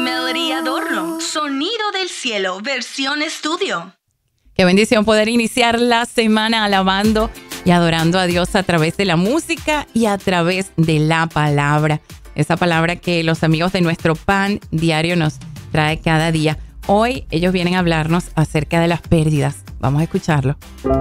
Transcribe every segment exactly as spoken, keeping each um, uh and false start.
Melody Adorno, Sonido del Cielo, versión estudio. Qué bendición poder iniciar la semana alabando y adorando a Dios a través de la música y a través de la palabra. Esa palabra que los amigos de Nuestro Pan Diario nos trae cada día. Hoy ellos vienen a hablarnos acerca de las pérdidas. Vamos a escucharlo.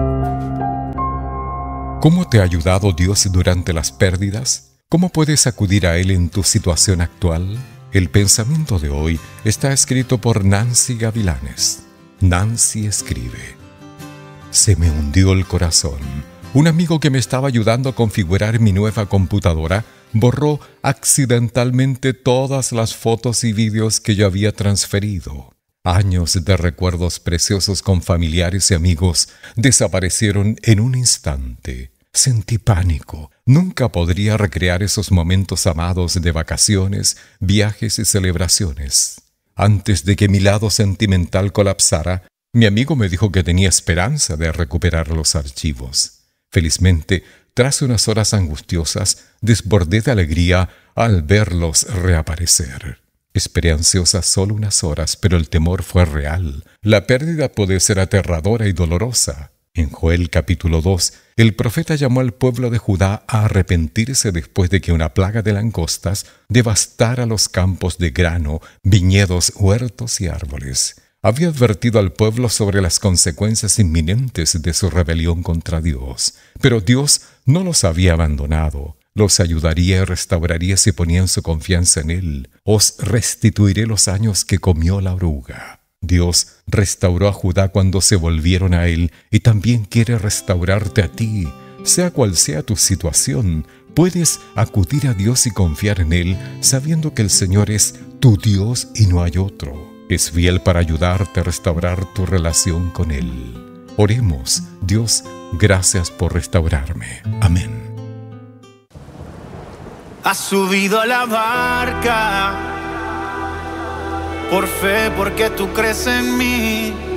¿Cómo te ha ayudado Dios durante las pérdidas? ¿Cómo puedes acudir a Él en tu situación actual? El pensamiento de hoy está escrito por Nancy Gavilanes. Nancy escribe: se me hundió el corazón. Un amigo que me estaba ayudando a configurar mi nueva computadora borró accidentalmente todas las fotos y vídeos que yo había transferido. Años de recuerdos preciosos con familiares y amigos desaparecieron en un instante. Sentí pánico. Nunca podría recrear esos momentos amados de vacaciones, viajes y celebraciones. Antes de que mi lado sentimental colapsara, mi amigo me dijo que tenía esperanza de recuperar los archivos. Felizmente, tras unas horas angustiosas, desbordé de alegría al verlos reaparecer. Esperé ansiosa solo unas horas, pero el temor fue real. La pérdida puede ser aterradora y dolorosa. En Joel capítulo dos, el profeta llamó al pueblo de Judá a arrepentirse después de que una plaga de langostas devastara los campos de grano, viñedos, huertos y árboles. Había advertido al pueblo sobre las consecuencias inminentes de su rebelión contra Dios. Pero Dios no los había abandonado. Los ayudaría y restauraría si ponían su confianza en Él. Os restituiré los años que comió la oruga. Dios restauró a Judá cuando se volvieron a Él y también quiere restaurarte a ti. Sea cual sea tu situación, puedes acudir a Dios y confiar en Él, sabiendo que el Señor es tu Dios y no hay otro. Es fiel para ayudarte a restaurar tu relación con Él. Oremos. Dios, gracias por restaurarme. Amén. Has subido a la barca por fe, porque tú crees en mí.